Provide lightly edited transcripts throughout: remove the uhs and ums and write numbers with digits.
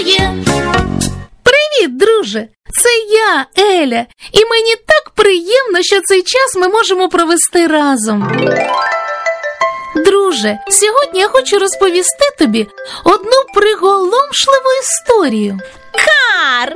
Привіт, друже! Це я, Еля, і мені так приємно, що цей час ми можемо провести разом. Друже, сьогодні я хочу розповісти тобі одну приголомшливу історію. Кар,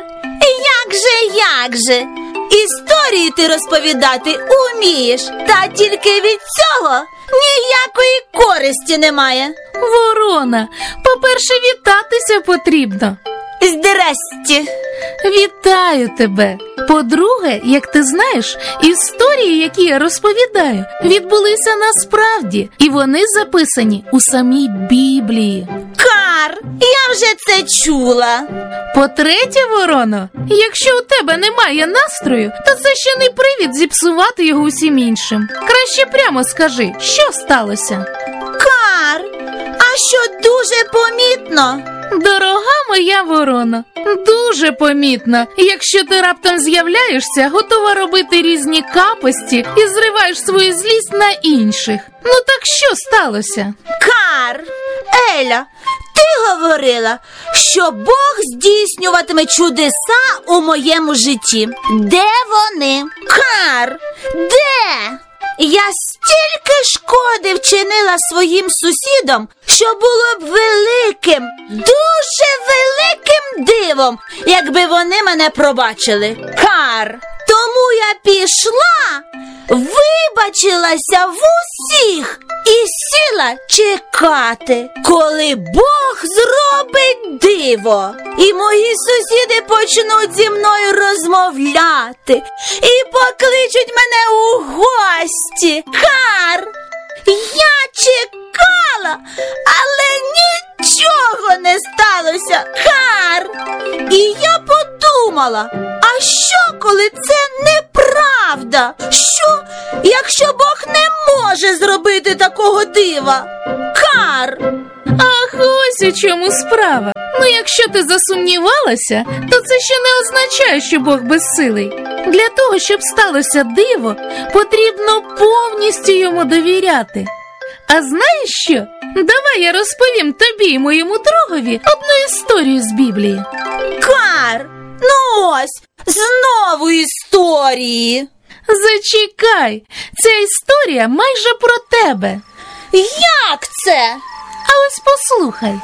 як же? Історії ти розповідати умієш, та тільки від цього ніякої користі немає. Ворона, по-перше, вітатися потрібно. Здрасте. Вітаю тебе. По-друге, як ти знаєш, історії, які я розповідаю, відбулися насправді, і вони записані у самій Біблії. Кар, я вже це чула. По-третє, Вороно, якщо у тебе немає настрою, то це ще не привід зіпсувати його усім іншим. Краще прямо скажи, що сталося? Кар, а що дуже помітно? Дорога моя Ворона, дуже помітно. Якщо ти раптом з'являєшся, готова робити різні капості і зриваєш свою злість на інших. Ну так що сталося? Кар, Еля, ти говорила, що Бог здійснюватиме чудеса у моєму житті. Де вони? Кар, де? Я стільки шкоди вчинила своїм сусідам, що було б великим, дуже великим дивом, якби вони мене пробачили. Кар, тому я пішла, вибачилася в усіх і сіла чекати, коли Бог зробить диво, і мої сусіди почнуть зі мною розмовляти і покличуть мене у гості. Кар, я чекала, але нічого не сталося. Кар, і я подумала, а що, коли це неправда? Що, якщо Бог не може зробити такого дива? Кар! Ах, ось у чому справа. Ну, якщо ти засумнівалася, то це ще не означає, що Бог безсилий. Для того, щоб сталося диво, потрібно повністю йому довіряти. А знаєш що? Давай я розповім тобі і моєму другові одну історію з Біблії. Кар, ну ось, знову історії. Зачекай, ця історія майже про тебе. Як це? А ось послухай.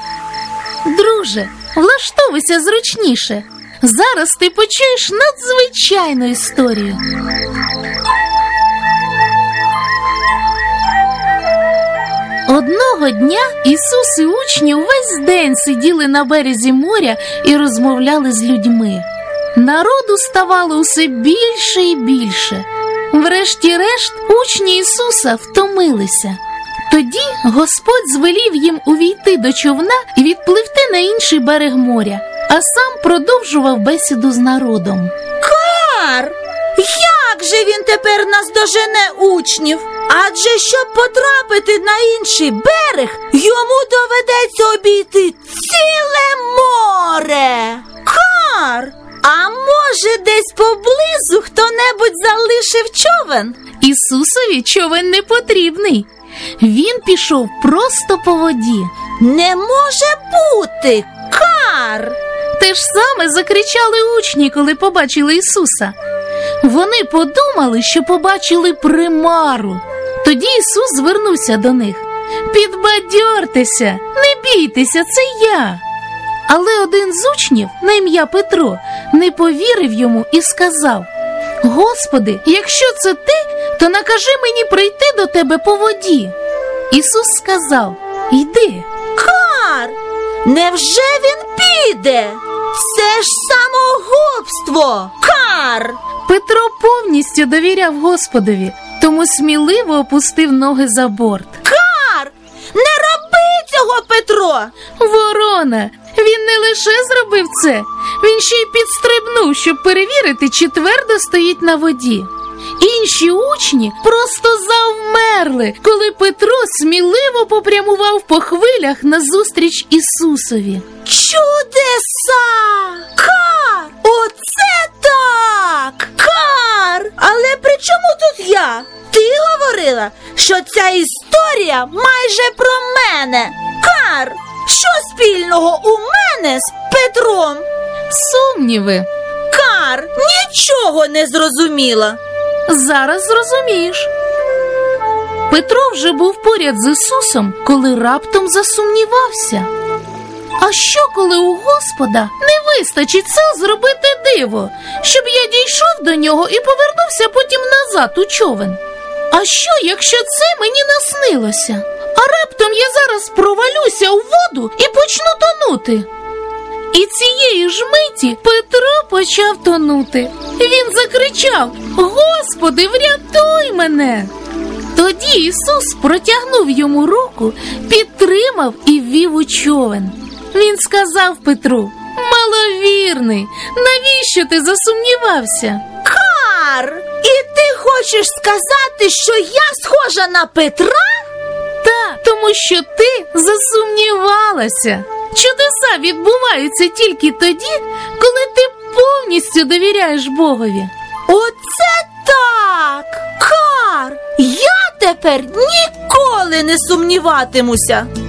Друже, влаштовуйся зручніше. Зараз ти почуєш надзвичайну історію. Одного дня Ісус і учні увесь день сиділи на березі моря і розмовляли з людьми. Народу ставало усе більше і більше. Врешті-решт учні Ісуса втомилися. Тоді Господь звелів їм увійти до човна і відпливти на інший берег моря, а сам продовжував бесіду з народом. Кар, як же він тепер наздожене учнів? Адже щоб потрапити на інший берег, йому доведеться обійти ціле море. Кар, а може десь поблизу хто-небудь залишив човен? Ісусові човен не потрібний. Він пішов просто по воді. Не може бути, Кар! Те ж саме закричали учні, коли побачили Ісуса. Вони подумали, що побачили примару. Тоді Ісус звернувся до них. «Підбадьортеся, не бійтеся, це я!» Але один з учнів, на ім'я Петро, не повірив йому і сказав: «Господи, якщо це ти, то накажи мені прийти до тебе по воді». Ісус сказав: «Йди». Кар, невже він піде? Це ж самогубство! Кар! Петро повністю довіряв Господові, тому сміливо опустив ноги за борт. Кар! Не роби цього, Петро! Ворона! Він не лише зробив це, він ще й підстрибнув, щоб перевірити, чи твердо стоїть на воді. Інші учні просто завмерли, коли Петро сміливо попрямував по хвилях назустріч Ісусові. Чудеса! Кар! Оце так! Кар! Але при чому тут я? Ти говорила, що ця історія майже про мене. Кар! Що спільного у мене з Петром? Сумніви. Кар, нічого не зрозуміла. Зараз зрозумієш. Петро вже був поряд з Ісусом, коли раптом засумнівався. А що, коли у Господа не вистачить сил зробити диво, щоб я дійшов до нього і повернувся потім назад у човен? А що, якщо це мені наснилося? А раптом я зараз провалюся у воду і почну тонути? І цієї ж миті Петро почав тонути. Він закричав: «Господи, врятуй мене!» Тоді Ісус протягнув йому руку, підтримав і ввів у човен. Він сказав Петру: «Маловірний, навіщо ти засумнівався?» Кар, і ти хочеш сказати, що я схожа на Петра? Так, тому що ти засумнівалася. Чудеса відбуваються тільки тоді, коли ти повністю довіряєш Богові. Оце так! Кар, я тепер ніколи не сумніватимуся.